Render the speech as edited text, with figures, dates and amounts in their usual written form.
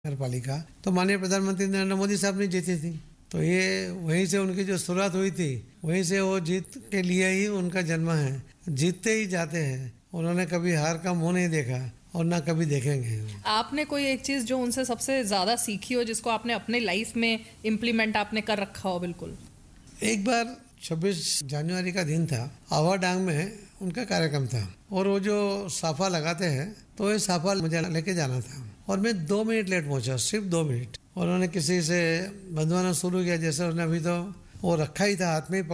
नगर पालिका तो माननीय प्रधानमंत्री नरेंद्र मोदी साहब ने जीती थी। तो ये वहीं से उनकी जो शुरुआत हुई थी, वहीं से वो जीत के लिए ही उनका जन्म है। जीतते ही जाते हैं, उन्होंने कभी हार का मुंह नहीं देखा और ना कभी देखेंगे। आपने कोई एक चीज जो उनसे सबसे ज्यादा सीखी हो, जिसको आपने अपने लाइफ में इम्प्लीमेंट आपने कर रखा हो? बिल्कुल। एक बार 26 जनवरी का दिन था, आवाडांग में उनका कार्यक्रम था और वो जो साफा लगाते हैं तो ये साफा मुझे लेके जाना था और मैं 2 मिनट लेट पहुंचा, सिर्फ 2 मिनट। और उन्होंने किसी से बंधवाना शुरू किया, जैसे उन्होंने अभी तो वो रखा ही था हाथ में